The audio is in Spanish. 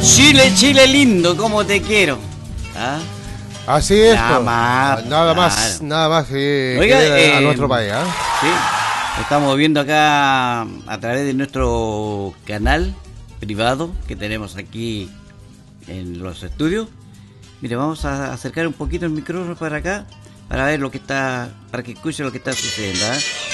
Chile, Chile lindo, como te quiero. ¿Ah? Así es. Nada más. Nada más que Oiga, querer a nuestro país. Sí, estamos viendo acá a través de nuestro canal privado que tenemos aquí en los estudios. Mire, vamos a acercar un poquito el micrófono para acá para ver lo que está, para que escuche lo que está sucediendo.